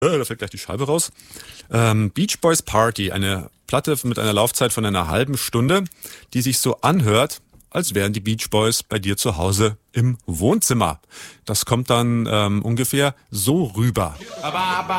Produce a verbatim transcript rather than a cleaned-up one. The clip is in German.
Äh, da fällt gleich die Scheibe raus. Ähm, Beach Boys Party, eine Platte mit einer Laufzeit von einer halben Stunde, die sich so anhört, als wären die Beach Boys bei dir zu Hause im Wohnzimmer. Das kommt dann ähm, ungefähr so rüber.